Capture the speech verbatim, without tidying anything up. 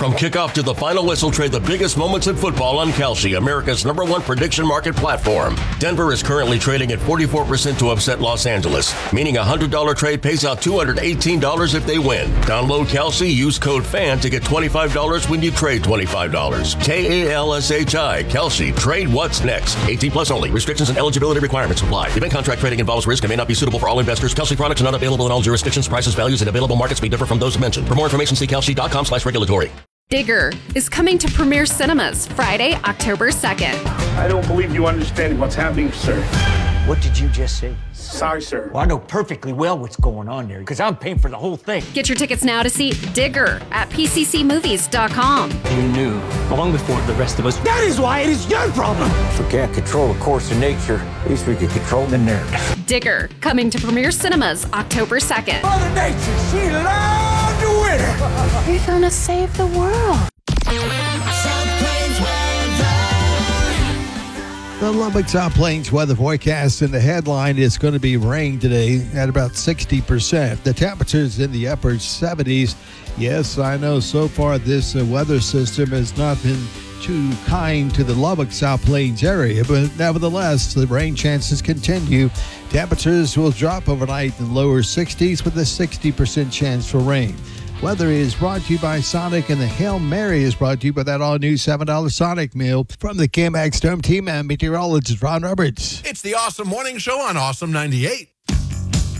From kickoff to the final whistle, trade the biggest moments in football on Kalshi, America's number one prediction market platform. Denver is currently trading at forty-four percent to upset Los Angeles, meaning a one hundred dollars trade pays out two hundred eighteen dollars if they win. Download Kalshi, use code FAN to get twenty-five dollars when you trade twenty-five dollars. K A L S H I, Kalshi. Trade what's next. eighteen plus only. Restrictions and eligibility requirements apply. Event contract trading involves risk and may not be suitable for all investors. Kalshi products are not available in all jurisdictions. Prices, values, and available markets may differ from those mentioned. For more information, see kalshi.com slash regulatory. Digger is coming to Premier Cinemas Friday, October second. I don't believe you understand what's happening, sir. What did you just say? Sorry, sir. Well, I know perfectly well what's going on there, because I'm paying for the whole thing. Get your tickets now to see Digger at P C C movies dot com. You knew, long before the rest of us. That is why it is your problem! If we can't control the course of nature, at least we can control the narrative. Digger, coming to Premier Cinemas October second. Mother Nature, she loved the winter! We're gonna save the world. The Lubbock South Plains weather forecast, and the headline is going to be rain today at about sixty percent. The temperatures in the upper seventies. Yes, I know so far this uh, weather system has not been too kind to the Lubbock South Plains area, but nevertheless, the rain chances continue. Temperatures will drop overnight in the lower sixties with a sixty percent chance for rain. Weather is brought to you by Sonic, and the Hail Mary is brought to you by that all-new seven dollar Sonic meal. From the K M A X Storm Team, I'm meteorologist Ron Roberts. It's the Awesome Morning Show on Awesome ninety-eight.